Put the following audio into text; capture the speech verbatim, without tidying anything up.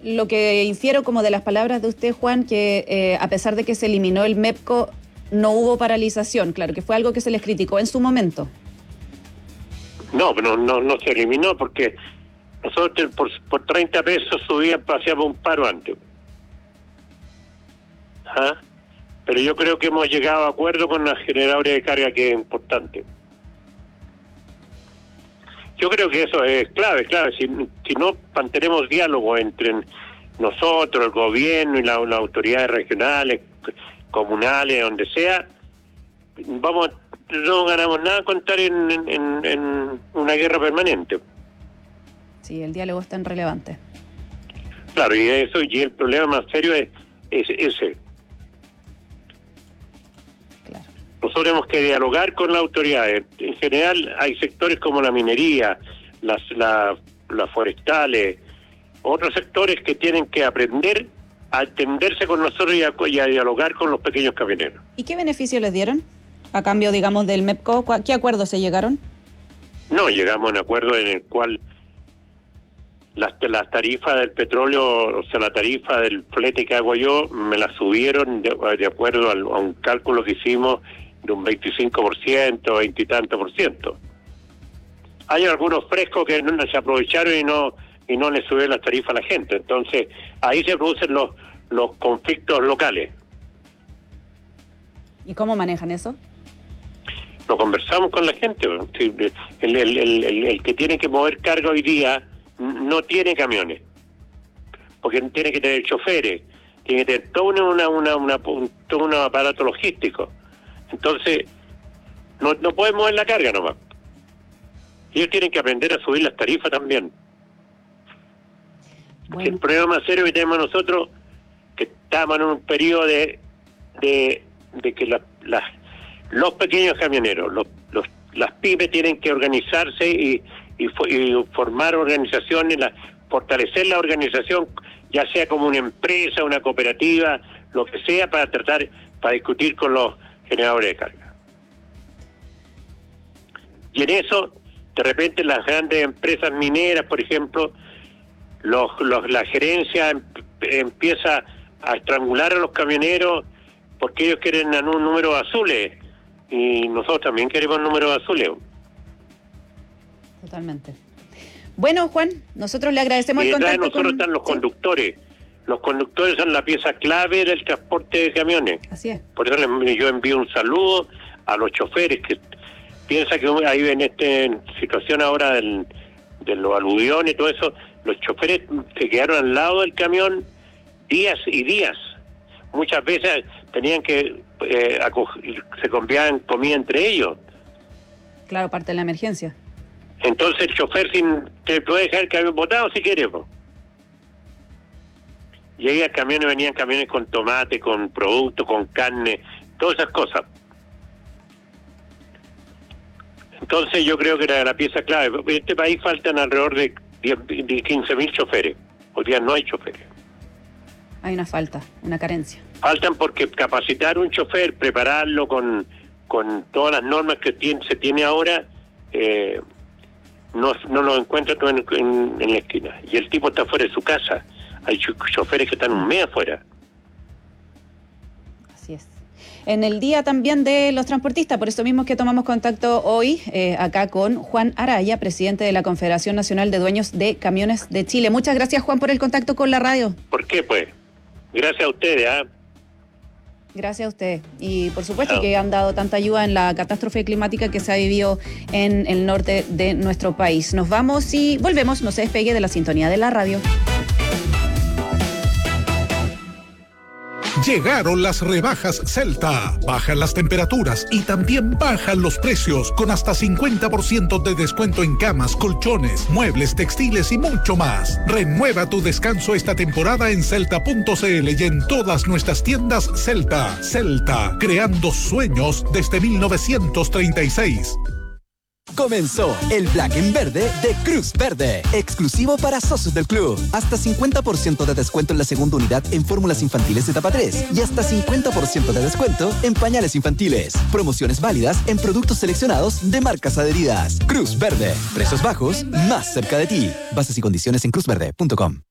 lo que infiero como de las palabras de usted, Juan, que eh, a pesar de que se eliminó el MEPCO, no hubo paralización. Claro, que fue algo que se les criticó en su momento. No, no, no, no se eliminó porque nosotros por, por treinta pesos subían, hacíamos un paro antes. ¿Ah? Pero yo creo que hemos llegado a acuerdo con la generadora de carga, que es importante. Yo creo que eso es clave, clave. Si, si no mantenemos diálogo entre nosotros, el gobierno y la, las autoridades regionales, comunales, donde sea, vamos, no ganamos nada con estar en, en, en una guerra permanente. Sí, el diálogo es tan relevante. Claro, y eso, y el problema más serio es, es ese. Claro. Nosotros tenemos que dialogar con las autoridades. En general hay sectores como la minería, las, la, las forestales, otros sectores que tienen que aprender a entenderse con nosotros y a, y a dialogar con los pequeños camioneros. ¿Y qué beneficio les dieron a cambio, digamos, del MEPCO? ¿Qué acuerdos se llegaron? No, llegamos a un acuerdo en el cual las, las tarifas del petróleo, o sea, la tarifa del flete que hago yo, me la subieron de, de acuerdo al, a un cálculo que hicimos de un veinticinco por ciento, veinte y tanto por ciento. Hay algunos frescos que no se aprovecharon y no y no le subieron las tarifas a la gente. Entonces, ahí se producen los, los conflictos locales. ¿Y cómo manejan eso? Lo conversamos con la gente. El, el, el, el, el que tiene que mover carga hoy día no tiene camiones, porque tiene que tener choferes, tiene que tener todo una, una, una, un, todo un aparato logístico. Entonces, no, no pueden mover la carga nomás. Ellos tienen que aprender a subir las tarifas también. Bueno. El problema más serio que tenemos nosotros, que estamos en un periodo de de, de que la, la, los pequeños camioneros, los, los, las pymes tienen que organizarse y, y, y formar organizaciones, la, fortalecer la organización, ya sea como una empresa, una cooperativa, lo que sea, para tratar, para discutir con los generadores de carga. Y en eso, de repente, las grandes empresas mineras, por ejemplo, los, los la gerencia em, empieza a estrangular a los camioneros porque ellos quieren un número azules y nosotros también queremos números azules. Totalmente. Bueno, Juan, nosotros le agradecemos y el contacto. Y nosotros con... están los ¿Sí? conductores. Los conductores son la pieza clave del transporte de camiones. Así es. Por eso yo envío un saludo a los choferes que piensa que hay en esta situación ahora del, de los aluviones y todo eso, los choferes se quedaron al lado del camión días y días. Muchas veces tenían que eh, acoger, se comían comida entre ellos. Claro, parte de la emergencia. Entonces el chofer sin, te puede dejar el camión botado si quiere. Po. Y ahí al camiones venían camiones con tomate, con productos, con carne, todas esas cosas. Entonces yo creo que era la pieza clave. En este país faltan alrededor de, de quince mil choferes. Hoy día no hay choferes. Hay una falta, una carencia. Faltan porque capacitar un chofer, prepararlo con, con todas las normas que tiene, se tiene ahora, eh, no, no lo encuentra todo en, en, en la esquina. Y el tipo está fuera de su casa. Hay choferes que están un mes afuera. Así es. En el día también de los transportistas, por eso mismo es que tomamos contacto hoy eh, acá con Juan Araya, presidente de la Confederación Nacional de Dueños de Camiones de Chile. Muchas gracias, Juan, por el contacto con la radio. ¿Por qué, pues? Gracias a ustedes, ¿ah? ¿eh? Gracias a ustedes. Y por supuesto Chao. Que han dado tanta ayuda en la catástrofe climática que se ha vivido en el norte de nuestro país. Nos vamos y volvemos. No se despegue de la sintonía de la radio. Llegaron las rebajas Celta. Bajan las temperaturas y también bajan los precios con hasta cincuenta por ciento de descuento en camas, colchones, muebles, textiles y mucho más. Renueva tu descanso esta temporada en celta punto cl y en todas nuestras tiendas Celta. Celta, creando sueños desde mil novecientos treinta y seis. Comenzó el Black en Verde de Cruz Verde, exclusivo para socios del club. Hasta cincuenta por ciento de descuento en la segunda unidad en fórmulas infantiles etapa tres y hasta cincuenta por ciento de descuento en pañales infantiles. Promociones válidas en productos seleccionados de marcas adheridas. Cruz Verde, precios bajos, más cerca de ti. Bases y condiciones en cruz verde punto com.